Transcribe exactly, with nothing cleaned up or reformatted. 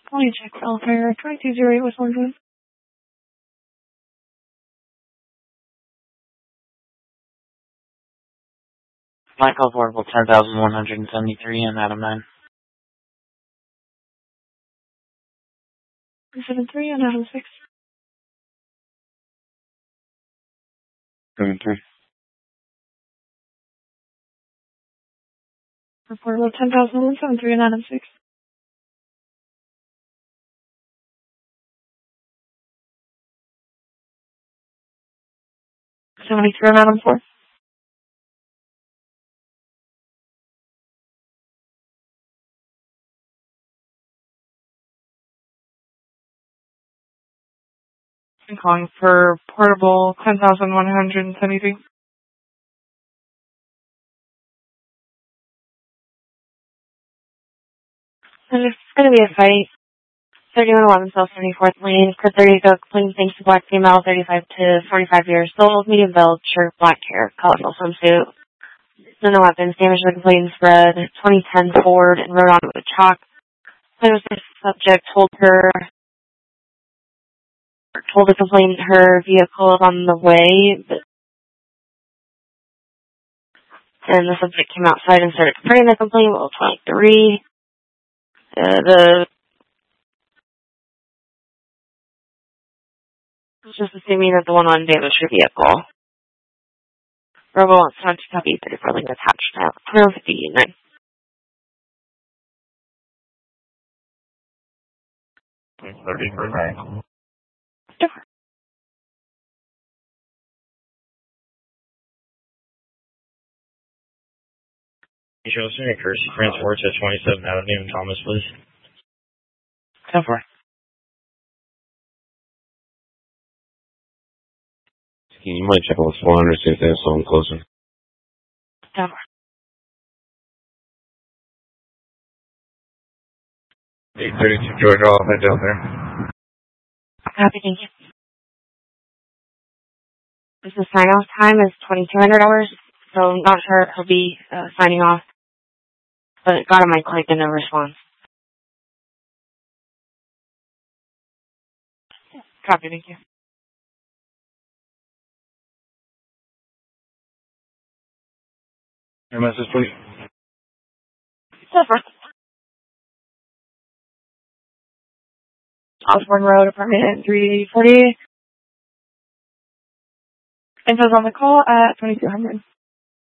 Quality check for Alfire twenty-two oh eight West Orangewood. Michael Affordable ten thousand one hundred seventy-three and Adam nine. seven three and Adam six. seven three. Affordable ten thousand one seventy-three and Adam six. seventy-three and Adam four. I'm calling for portable ten thousand one hundred seventy-three. And it's going to be a fight. thirty-one eleven South seventy-fourth Lane. For thirty ago, complaint thanks to black female, thirty-five to forty-five years. Sold, medium build, shirt, black hair, colorful swimsuit. No weapons, damage to the complaint spread. twenty ten Ford and wrote on it with chalk. The subject told her, told the complainant her vehicle is on the way, but, and the subject came outside and started confronting the complainant. Well, twenty-three. Uh, the It's just assuming that the one on damaged her vehicle. Robo wants to copy thirty-four link attached now. twelve fifty-nine. thirty-four. Sure. You show us your courtesy transport to twenty-seventh Avenue in Thomas, please. ten four. You might check with four hundred, see if they have someone closer. ten four. eight thirty-two Georgia, I'll head down there. Copy, thank you. This is sign-off time is twenty-two hundred hours, so I'm not sure he'll be uh, signing off, but got him my click and no response. Copy, thank you. Your message, please. ten four. Osborne Road, apartment three forty. Info's on the call at twenty-two hundred.